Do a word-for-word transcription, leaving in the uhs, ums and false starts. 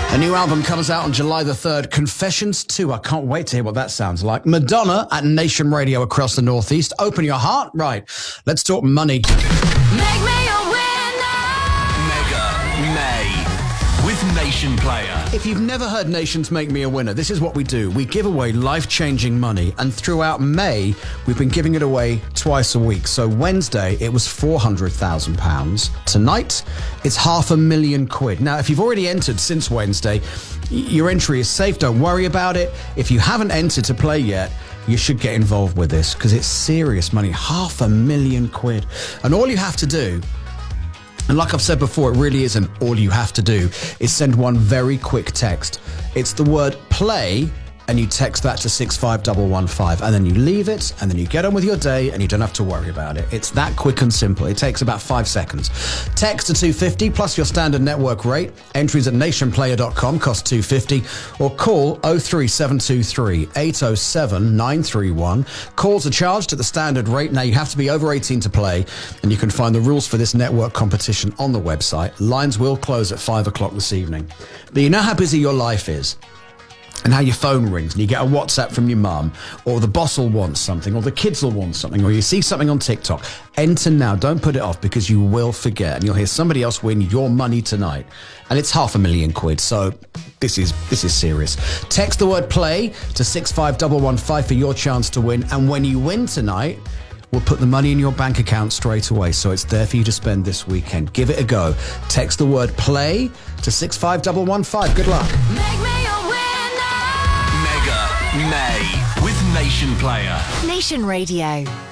A new album comes out on July the third, Confessions two. I can't wait to hear what that sounds like. Madonna at Nation Radio across the Northeast. Open your heart. Right, let's talk money. Make me a winner. Mega May with Nation Player. If you've never heard Nations Make Me a Winner, this is what we do. We give away life-changing money, and throughout May, we've been giving it away twice a week. So Wednesday, it was four hundred thousand pounds. Tonight, it's half a million quid. Now, if you've already entered since Wednesday, your entry is safe. Don't worry about it. If you haven't entered to play yet, you should get involved with this because it's serious money. Half a million quid. And all you have to do, and like I've said before, it really isn't all you have to do, is send one very quick text. It's the word play, and you text that to six five one one five, and then you leave it, and then you get on with your day, and you don't have to worry about it. It's that quick and simple. It takes about five seconds. Text to two fifty plus your standard network rate. Entries at nation player dot com cost two fifty, or call oh three seven two three eight oh seven nine three one. Calls are charged at the standard rate. Now, you have to be over eighteen to play, and you can find the rules for this network competition on the website. Lines will close at five o'clock this evening. But you know how busy your life is, and how your phone rings and you get a WhatsApp from your mum, or the boss will want something, or the kids will want something, or you see something on TikTok. Enter now. Don't put it off, because you will forget, and you'll hear somebody else win your money tonight. And it's half a million quid, so this is this is serious. Text the word play to six five one one five for your chance to win, and when you win tonight, we'll put the money in your bank account straight away, so it's there for you to spend this weekend. Give it a go. Text the word play to six five one one five. Good luck. Make me a Mega May with Nation Player. Nation Radio.